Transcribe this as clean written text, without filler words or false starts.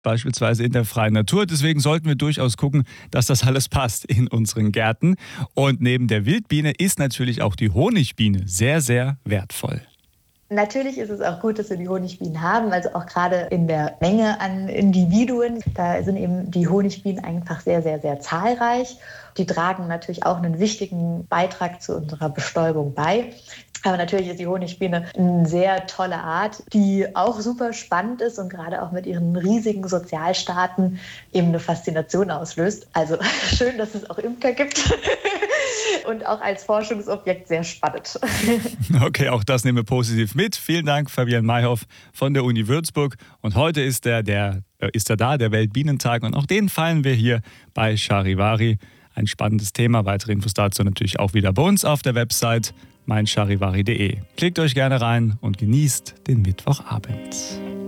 beispielsweise in der freien Natur. Deswegen sollten wir durchaus gucken, dass das alles passt in unseren Gärten. Und neben der Wildbiene ist natürlich auch die Honigbiene sehr, sehr wertvoll. Natürlich ist es auch gut, dass wir die Honigbienen haben, also auch gerade in der Menge an Individuen. Da sind eben die Honigbienen einfach sehr, sehr, sehr zahlreich. Die tragen natürlich auch einen wichtigen Beitrag zu unserer Bestäubung bei. Aber natürlich ist die Honigbiene eine sehr tolle Art, die auch super spannend ist und gerade auch mit ihren riesigen Sozialstaaten eben eine Faszination auslöst. Also schön, dass es auch Imker gibt. Und auch als Forschungsobjekt sehr spannend. Okay, auch das nehmen wir positiv mit. Vielen Dank, Fabienne Mayhoff von der Uni Würzburg. Und heute ist der Weltbienentag. Und auch den feiern wir hier bei Charivari. Ein spannendes Thema. Weitere Infos dazu natürlich auch wieder bei uns auf der Website meincharivari.de. Klickt euch gerne rein und genießt den Mittwochabend.